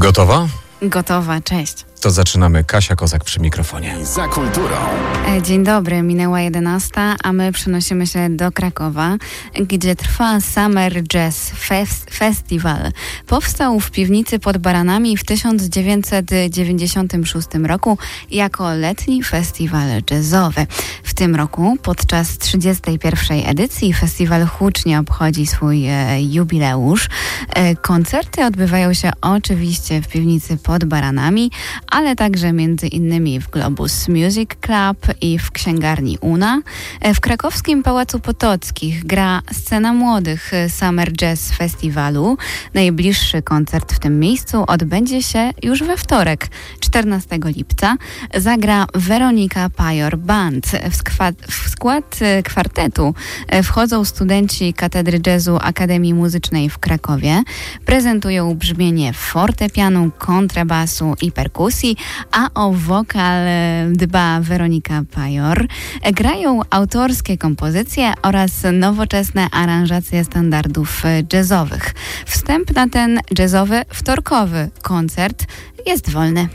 Gotowa? Gotowa, cześć. To zaczynamy. Kasia Kozak przy mikrofonie. Za kulturą. Dzień dobry, minęła 11, a my przenosimy się do Krakowa, gdzie trwa Summer Jazz Festival. Powstał w piwnicy pod Baranami w 1996 roku jako letni festiwal jazzowy. W tym roku, podczas 31. edycji, festiwal hucznie obchodzi swój jubileusz. Koncerty odbywają się oczywiście w piwnicy pod Baranami, ale także między innymi w Globus Music Club i w księgarni Una. W krakowskim Pałacu Potockich gra Scena Młodych Summer Jazz Festiwalu. Najbliższy koncert w tym miejscu odbędzie się już we wtorek, 14 lipca. Zagra Weronika Pajor Band. W skład kwartetu wchodzą studenci Katedry Jazzu Akademii Muzycznej w Krakowie. Prezentują brzmienie fortepianu, kontrabasu i perkusji, a o wokal dba Weronika Pajor. Grają autorskie kompozycje oraz nowoczesne aranżacje standardów jazzowych. Wstęp na ten jazzowy, wtorkowy koncert jest wolny.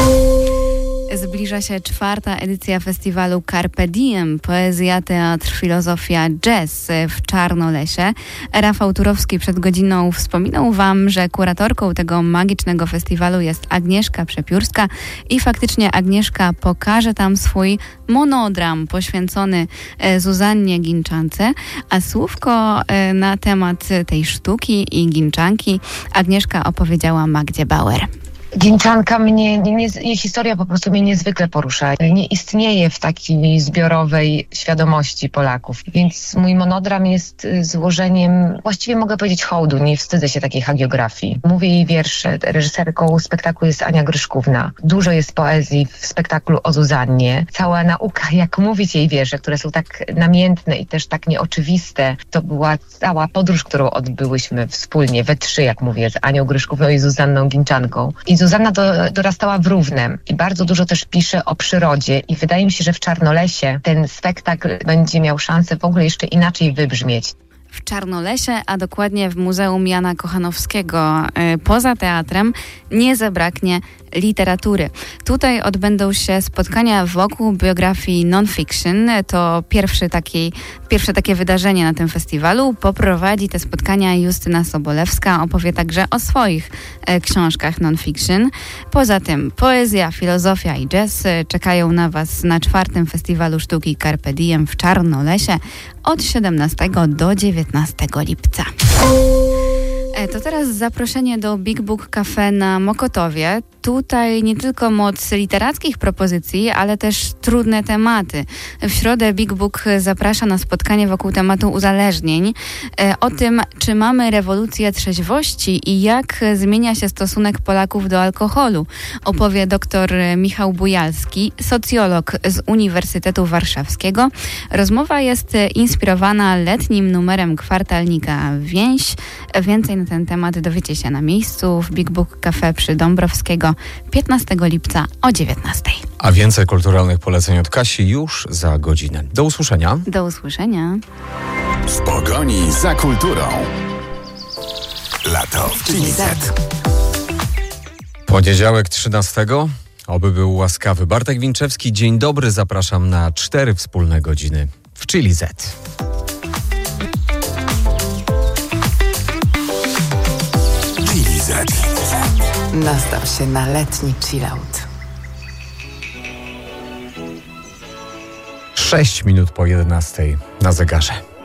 Zbliża się 4. edycja festiwalu Carpe Diem, poezja, teatr, filozofia, jazz w Czarnolesie. Rafał Turowski przed godziną wspominał Wam, że kuratorką tego magicznego festiwalu jest Agnieszka Przepiórska i faktycznie Agnieszka pokaże tam swój monodram poświęcony Zuzannie Ginczance, a słówko na temat tej sztuki i Ginczanki Agnieszka opowiedziała Magdzie Bauer. Ginczanka jej historia po prostu mnie niezwykle porusza. Nie istnieje w takiej zbiorowej świadomości Polaków. Więc mój monodram jest złożeniem, właściwie mogę powiedzieć, hołdu. Nie wstydzę się takiej hagiografii. Mówię jej wiersze. Reżyserką spektaklu jest Ania Gryszkówna. Dużo jest poezji w spektaklu o Zuzannie. Cała nauka, jak mówić jej wiersze, które są tak namiętne i też tak nieoczywiste. To była cała podróż, którą odbyłyśmy wspólnie, we trzy, jak mówię, z Anią Gryszkówną i Zuzanną Ginczanką. I Zuzanna dorastała w Równem i bardzo dużo też pisze o przyrodzie i wydaje mi się, że w Czarnolesie ten spektakl będzie miał szansę w ogóle jeszcze inaczej wybrzmieć. W Czarnolesie, a dokładnie w Muzeum Jana Kochanowskiego, poza teatrem, nie zabraknie literatury. Tutaj odbędą się spotkania wokół biografii non-fiction. To pierwsze takie wydarzenie na tym festiwalu. Poprowadzi te spotkania Justyna Sobolewska. Opowie także o swoich książkach non-fiction. Poza tym poezja, filozofia i jazz czekają na Was na 4. Festiwalu Sztuki Carpe Diem w Czarnolesie od 17 do 19 lipca. To teraz zaproszenie do Big Book Cafe na Mokotowie. Tutaj nie tylko moc literackich propozycji, ale też trudne tematy. W środę Big Book zaprasza na spotkanie wokół tematu uzależnień. O tym, czy mamy rewolucję trzeźwości i jak zmienia się stosunek Polaków do alkoholu, opowie dr Michał Bujalski, socjolog z Uniwersytetu Warszawskiego. Rozmowa jest inspirowana letnim numerem kwartalnika Więź. Więcej na ten temat dowiecie się na miejscu w Big Book Cafe przy Dąbrowskiego 15 lipca o 19. A więcej kulturalnych poleceń od Kasi już za godzinę. Do usłyszenia. Do usłyszenia. W pogoni za kulturą. Lato w Chili Z. Poniedziałek 13. Oby był łaskawy. Bartek Winczewski, dzień dobry. Zapraszam na 4 wspólne godziny w Chili Z. Chili Z. Nastaw się na letni chillout. 6 minut po 11 na zegarze.